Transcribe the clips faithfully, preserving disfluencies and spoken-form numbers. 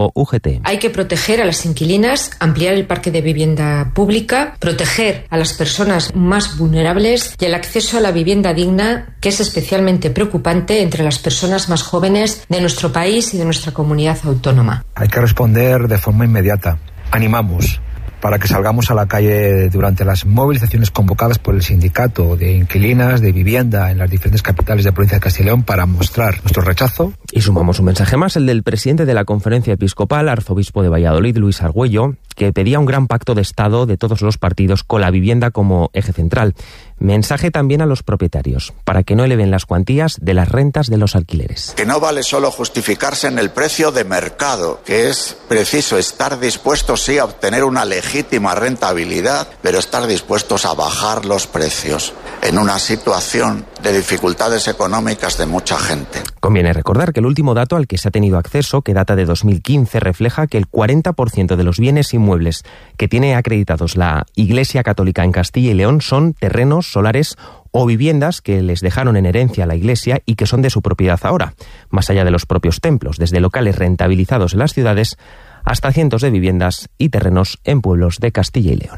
U G T. Hay que proteger a las inquilinas, ampliar el parque de vivienda pública, proteger a las personas más vulnerables y el acceso a la vivienda digna, que es especialmente preocupante entre las personas más jóvenes de nuestro país y de nuestra comunidad autónoma. Hay que responder de forma inmediata. Animamos para que salgamos a la calle durante las movilizaciones convocadas por el sindicato de inquilinas de vivienda en las diferentes capitales de la provincia de Castilla y León para mostrar nuestro rechazo. Y sumamos un mensaje más, el del presidente de la Conferencia Episcopal, arzobispo de Valladolid, Luis Argüello, que pedía un gran pacto de Estado de todos los partidos con la vivienda como eje central. Mensaje también a los propietarios, para que no eleven las cuantías de las rentas de los alquileres. Que no vale solo justificarse en el precio de mercado, que es preciso estar dispuestos, sí, a obtener una legítima rentabilidad, pero estar dispuestos a bajar los precios en una situación de dificultades económicas de mucha gente. Conviene recordar que el último dato al que se ha tenido acceso, que data de dos mil quince, refleja que el cuarenta por ciento de los bienes inmuebles que tiene acreditados la Iglesia Católica en Castilla y León son terrenos, solares o viviendas que les dejaron en herencia a la Iglesia y que son de su propiedad ahora, más allá de los propios templos, desde locales rentabilizados en las ciudades hasta cientos de viviendas y terrenos en pueblos de Castilla y León.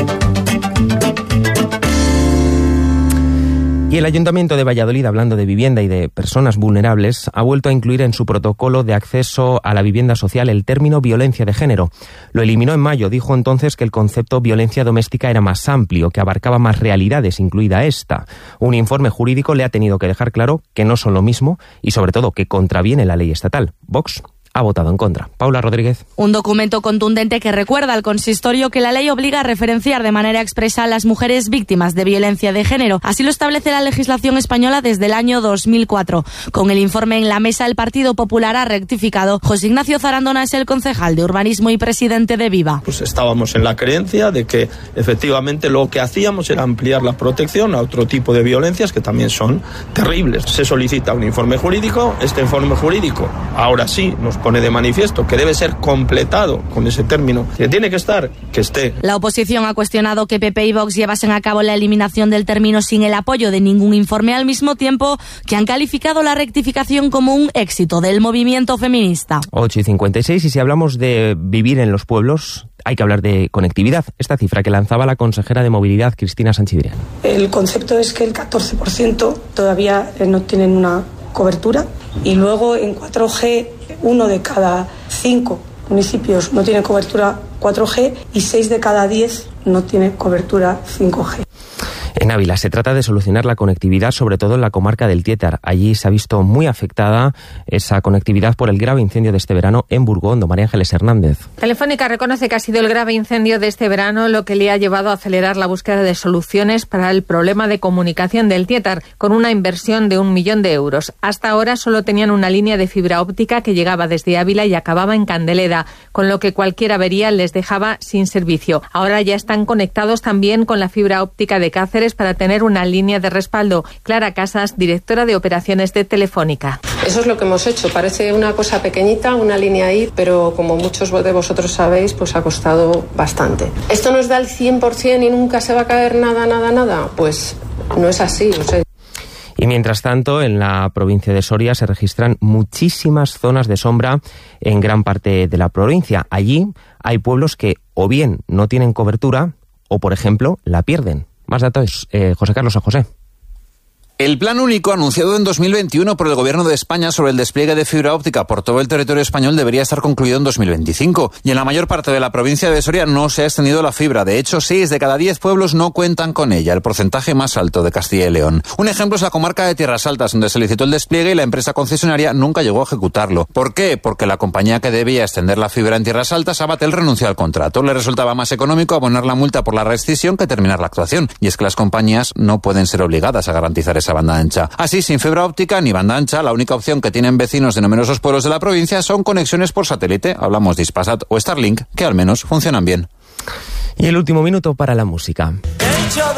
Y el Ayuntamiento de Valladolid, hablando de vivienda y de personas vulnerables, ha vuelto a incluir en su protocolo de acceso a la vivienda social el término violencia de género. Lo eliminó en mayo, dijo entonces que el concepto violencia doméstica era más amplio, que abarcaba más realidades, incluida esta. Un informe jurídico le ha tenido que dejar claro que no son lo mismo y sobre todo que contraviene la ley estatal. Vox ha votado en contra. Paula Rodríguez. Un documento contundente que recuerda al consistorio que la ley obliga a referenciar de manera expresa a las mujeres víctimas de violencia de género. Así lo establece la legislación española desde el año dos mil cuatro. Con el informe en la mesa, el Partido Popular ha rectificado. José Ignacio Zarandona es el concejal de Urbanismo y presidente de Viva. Pues estábamos en la creencia de que efectivamente lo que hacíamos era ampliar la protección a otro tipo de violencias que también son terribles. Se solicita un informe jurídico. Este informe jurídico ahora sí nos pone de manifiesto que debe ser completado con ese término, que tiene que estar, que esté. La oposición ha cuestionado que P P y Vox llevasen a cabo la eliminación del término sin el apoyo de ningún informe, al mismo tiempo que han calificado la rectificación como un éxito del movimiento feminista. ocho y cincuenta y seis, y si hablamos de vivir en los pueblos, hay que hablar de conectividad. Esta cifra que lanzaba la consejera de Movilidad, Cristina Sanchidrián. El concepto es que el catorce por ciento todavía no tienen una cobertura y luego en cuatro G uno de cada cinco municipios no tiene cobertura cuatro G y seis de cada diez no tiene cobertura cinco G. En Ávila se trata de solucionar la conectividad, sobre todo en la comarca del Tietar. Allí se ha visto muy afectada esa conectividad por el grave incendio de este verano en Burgondo. María Ángeles Hernández. Telefónica reconoce que ha sido el grave incendio de este verano lo que le ha llevado a acelerar la búsqueda de soluciones para el problema de comunicación del Tietar, con una inversión de un millón de euros. Hasta ahora solo tenían una línea de fibra óptica que llegaba desde Ávila y acababa en Candelera, con lo que cualquier avería les dejaba sin servicio. Ahora ya están conectados también con la fibra óptica de Cáceres para tener una línea de respaldo. Clara Casas, directora de operaciones de Telefónica. Eso es lo que hemos hecho. Parece una cosa pequeñita, una línea ahí, pero como muchos de vosotros sabéis, pues ha costado bastante. ¿Esto nos da el cien por ciento y nunca se va a caer nada, nada, nada? Pues no es así. O sea, y mientras tanto, en la provincia de Soria se registran muchísimas zonas de sombra en gran parte de la provincia. Allí hay pueblos que o bien no tienen cobertura o, por ejemplo, la pierden. Más datos, eh, José Carlos San José. El plan único anunciado en dos mil veintiuno por el Gobierno de España sobre el despliegue de fibra óptica por todo el territorio español debería estar concluido en dos mil veinticinco. Y en la mayor parte de la provincia de Soria no se ha extendido la fibra. De hecho, seis de cada diez pueblos no cuentan con ella, el porcentaje más alto de Castilla y León. Un ejemplo es la comarca de Tierras Altas, donde se licitó el despliegue y la empresa concesionaria nunca llegó a ejecutarlo. ¿Por qué? Porque la compañía que debía extender la fibra en Tierras Altas, Abatel, renunció al contrato. Le resultaba más económico abonar la multa por la rescisión que terminar la actuación. Y es que las compañías no pueden ser obligadas a garantizar esa banda ancha. Así, sin fibra óptica ni banda ancha, la única opción que tienen vecinos de numerosos pueblos de la provincia son conexiones por satélite. Hablamos de Hispasat o Starlink, que al menos funcionan bien. Y el último minuto para la música.